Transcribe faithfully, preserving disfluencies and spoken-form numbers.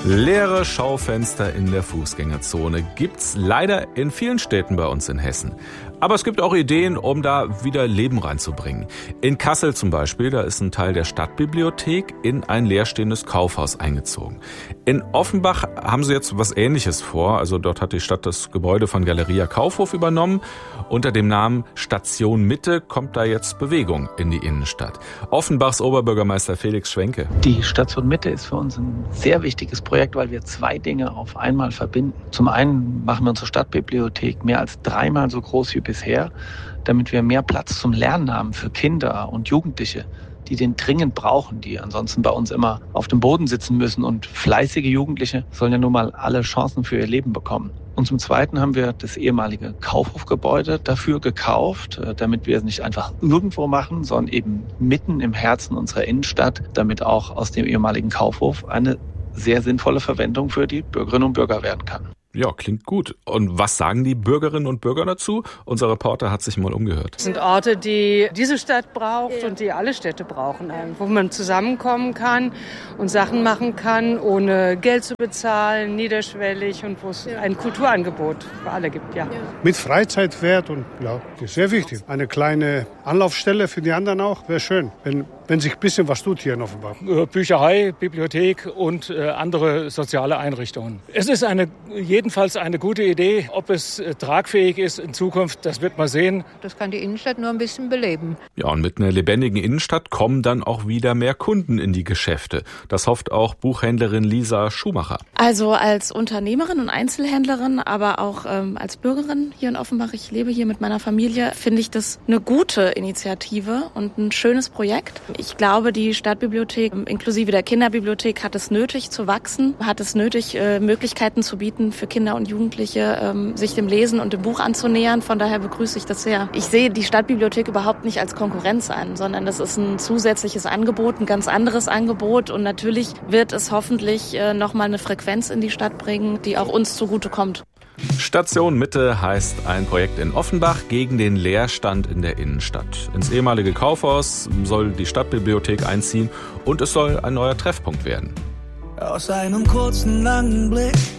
Leere Schaufenster in der Fußgängerzone gibt's leider in vielen Städten bei uns in Hessen. Aber es gibt auch Ideen, um da wieder Leben reinzubringen. In Kassel zum Beispiel, da ist ein Teil der Stadtbibliothek in ein leerstehendes Kaufhaus eingezogen. In Offenbach haben sie jetzt was Ähnliches vor. Also dort hat die Stadt das Gebäude von Galeria Kaufhof übernommen. Unter dem Namen Station Mitte kommt da jetzt Bewegung in die Innenstadt. Offenbachs Oberbürgermeister Felix Schwenke. Die Station Mitte ist für uns ein sehr wichtiges Projekt, weil wir zwei Dinge auf einmal verbinden. Zum einen machen wir unsere Stadtbibliothek mehr als dreimal so groß wie bisher, damit wir mehr Platz zum Lernen haben für Kinder und Jugendliche, die den dringend brauchen, die ansonsten bei uns immer auf dem Boden sitzen müssen. Und fleißige Jugendliche sollen ja nun mal alle Chancen für ihr Leben bekommen. Und zum Zweiten haben wir das ehemalige Kaufhofgebäude dafür gekauft, damit wir es nicht einfach irgendwo machen, sondern eben mitten im Herzen unserer Innenstadt, damit auch aus dem ehemaligen Kaufhof eine sehr sinnvolle Verwendung für die Bürgerinnen und Bürger werden kann. Ja, klingt gut. Und was sagen die Bürgerinnen und Bürger dazu? Unser Reporter hat sich mal umgehört. Das sind Orte, die diese Stadt braucht und die alle Städte brauchen, wo man zusammenkommen kann und Sachen machen kann, ohne Geld zu bezahlen, niederschwellig und wo es ein Kulturangebot für alle gibt. Ja. Mit Freizeitwert und ja, das ist sehr wichtig. Eine kleine Anlaufstelle für die anderen auch, wäre schön, wenn, wenn sich ein bisschen was tut hier in Offenbach. Bücherei, Bibliothek und äh, andere soziale Einrichtungen. Es ist eine jedenfalls eine gute Idee. Ob es äh, tragfähig ist in Zukunft, das wird man sehen. Das kann die Innenstadt nur ein bisschen beleben. Ja, und mit einer lebendigen Innenstadt kommen dann auch wieder mehr Kunden in die Geschäfte. Das hofft auch Buchhändlerin Lisa Schumacher. Also als Unternehmerin und Einzelhändlerin, aber auch ähm, als Bürgerin hier in Offenbach, ich lebe hier mit meiner Familie, finde ich das eine gute Initiative und ein schönes Projekt. Ich glaube, die Stadtbibliothek inklusive der Kinderbibliothek hat es nötig zu wachsen, hat es nötig, äh, Möglichkeiten zu bieten für Kinder und Jugendliche, ähm, sich dem Lesen und dem Buch anzunähern. Von daher begrüße ich das sehr. Ich sehe die Stadtbibliothek überhaupt nicht als Konkurrenz an, sondern das ist ein zusätzliches Angebot, ein ganz anderes Angebot. Und natürlich wird es hoffentlich äh, nochmal eine Frequenz in die Stadt bringen, die auch uns zugutekommt. Station Mitte heißt ein Projekt in Offenbach gegen den Leerstand in der Innenstadt. Ins ehemalige Kaufhaus soll die Stadtbibliothek einziehen und es soll ein neuer Treffpunkt werden. Aus einem kurzen, langen Blick